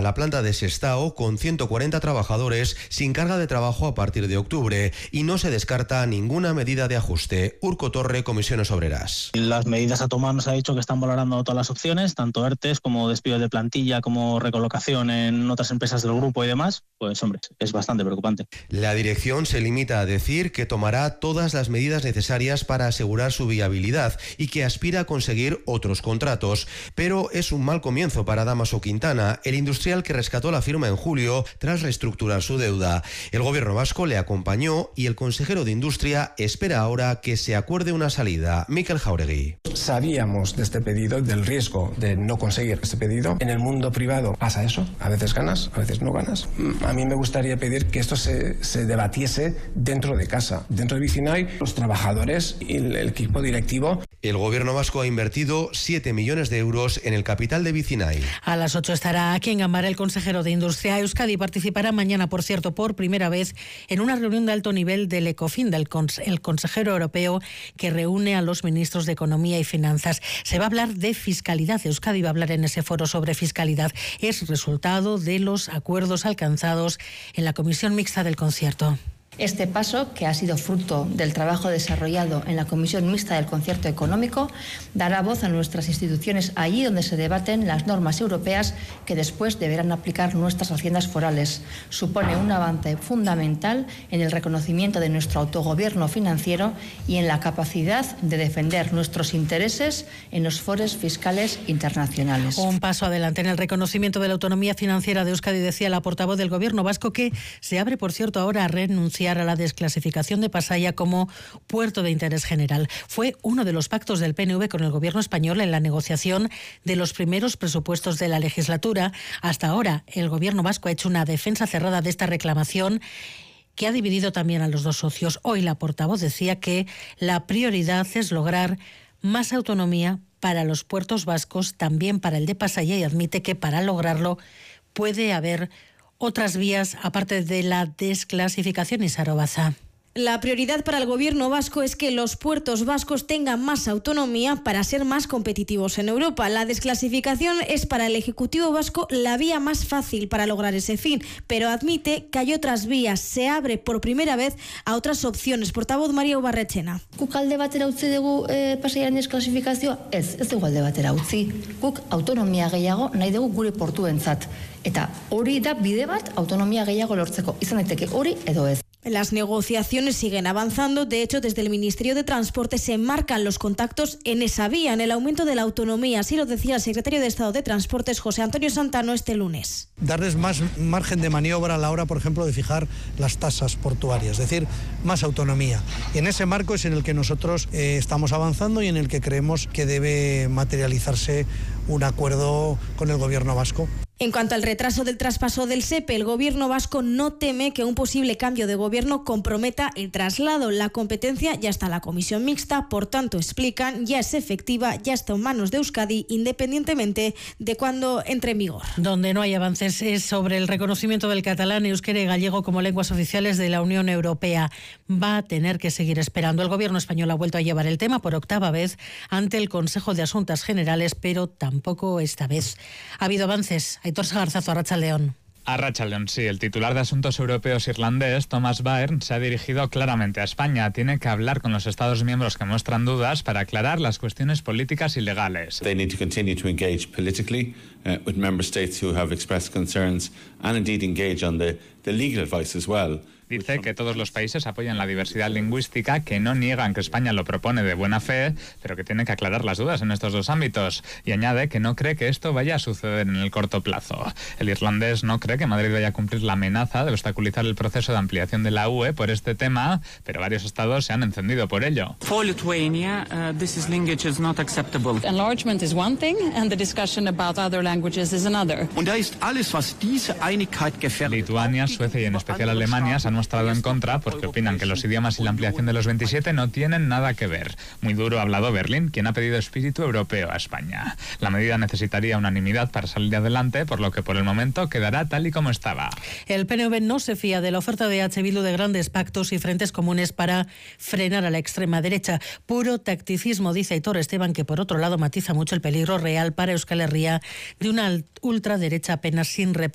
la planta de Sestao con 140 trabajadores sin carga de trabajo a partir de octubre y no se descarta ninguna medida de ajuste. Urco Torre, Comisiones Obreras. Las medidas a tomar nos ha dicho que están valorando todas las opciones, tanto ERTEs como despido de plantilla, como recolocación en otras empresas del grupo y demás. Pues hombre, es bastante preocupante. La dirección se limita a decir que tomará todas las medidas necesarias para asegurar su viabilidad y que aspira a conseguir otros contratos. Pero es un mal comienzo para Dámaso Quintana, el industrial que rescató la firma en julio tras reestructurar su deuda. El gobierno vasco le acompañó y el consejero de Industria espera ahora que se acuerde una salida. Mikel Jauregui. Sabíamos de este pedido, del riesgo de no conseguir este pedido. En el mundo privado pasa eso, a veces ganas, a veces no ganas. A mí me gustaría pedir que esto se debatiese dentro de casa, dentro de Vicinay, los trabajadores y el equipo directivo. El gobierno vasco ha invertido 7 millones de euros en el capital de Vicinay. A las 8 estará aquí en Gambara el consejero de Industria. Euskadi participará mañana, por cierto, por primera vez en una reunión de alto nivel del ECOFIN, el consejero europeo que reúne a los ministros de Economía y Finanzas. Se va a hablar de fiscalidad. Euskadi va a hablar en ese foro sobre fiscalidad. Es resultado de los acuerdos alcanzados en la Comisión Mixta del Concierto. Este paso, que ha sido fruto del trabajo desarrollado en la Comisión Mixta del Concierto Económico, dará voz a nuestras instituciones allí donde se debaten las normas europeas que después deberán aplicar nuestras haciendas forales. Supone un avance fundamental en el reconocimiento de nuestro autogobierno financiero y en la capacidad de defender nuestros intereses en los foros fiscales internacionales. Un paso adelante en el reconocimiento de la autonomía financiera de Euskadi, decía la portavoz del Gobierno vasco, que se abre, por cierto, ahora a renunciar a la desclasificación de Pasaia como puerto de interés general. Fue uno de los pactos del PNV con el gobierno español en la negociación de los primeros presupuestos de la legislatura. Hasta ahora, el gobierno vasco ha hecho una defensa cerrada de esta reclamación que ha dividido también a los dos socios. Hoy la portavoz decía que la prioridad es lograr más autonomía para los puertos vascos, también para el de Pasaia, y admite que para lograrlo puede haber otras vías aparte de la desclasificación. Y Sarobaza. La prioridad para el gobierno vasco es que los puertos vascos tengan más autonomía para ser más competitivos en Europa. La desclasificación es para el Ejecutivo vasco la vía más fácil para lograr ese fin, pero admite que hay otras vías. Se abre por primera vez a otras opciones. Portavoz María Ubarretxena. Guk alde batera utzi dugu Pasaiaren desklasifikazioa? Ez dugu alde batera utzi. Guk autonomia gehiago nahi dugu gure portuentzat. Eta hori da bide bat autonomia gehiago lortzeko. Izan daiteke hori edo ez. Las negociaciones siguen avanzando. De hecho, desde el Ministerio de Transporte se enmarcan los contactos en esa vía, en el aumento de la autonomía. Así lo decía el secretario de Estado de Transportes, José Antonio Santano, este lunes. Darles más margen de maniobra a la hora, por ejemplo, de fijar las tasas portuarias, es decir, más autonomía. Y en ese marco es en el que nosotros estamos avanzando y en el que creemos que debe materializarse un acuerdo con el gobierno vasco. En cuanto al retraso del traspaso del SEPE, el gobierno vasco no teme que un posible cambio de gobierno comprometa el traslado. La competencia ya está en la comisión mixta, por tanto, explican, ya es efectiva, ya está en manos de Euskadi, independientemente de cuándo entre en vigor. Donde no hay avances es sobre el reconocimiento del catalán, euskera y gallego como lenguas oficiales de la Unión Europea. Va a tener que seguir esperando. El gobierno español ha vuelto a llevar el tema por octava vez ante el Consejo de Asuntos Generales, pero tampoco esta vez ha habido avances. Aitor Sagarzazo, Arratsaldeon. Arratsaldeon, sí. El titular de Asuntos Europeos irlandés, Thomas Byrne, se ha dirigido claramente a España. Tiene que hablar con los Estados miembros que muestran dudas para aclarar las cuestiones políticas y legales. They need to continue to engage politically with member states who have expressed concerns and indeed engage on the legal advice as well. Dice que todos los países apoyan la diversidad lingüística, que no niegan que España lo propone de buena fe, pero que tiene que aclarar las dudas en estos dos ámbitos. Y añade que no cree que esto vaya a suceder en el corto plazo. El irlandés no cree que Madrid vaya a cumplir la amenaza de obstaculizar el proceso de ampliación de la UE por este tema, pero varios estados se han encendido por ello. For Lithuania, this language is not acceptable. Enlargement is one thing and the discussion about other languages is another. Und da ist alles, was diese Einigkeit gefährdet. Lituania, Suecia y en especial Alemania se han mostrado en contra porque opinan que los idiomas y la ampliación de los 27 no tienen nada que ver. Muy duro ha hablado Berlín, quien ha pedido espíritu europeo a España. La medida necesitaría unanimidad para salir adelante, por lo que por el momento quedará tal y como estaba. El PNV no se fía de la oferta de H. Bildu de grandes pactos y frentes comunes para frenar a la extrema derecha. Puro tacticismo, dice Aitor Esteban, que por otro lado matiza mucho el peligro real para Euskal Herria de una ultraderecha apenas sin representación.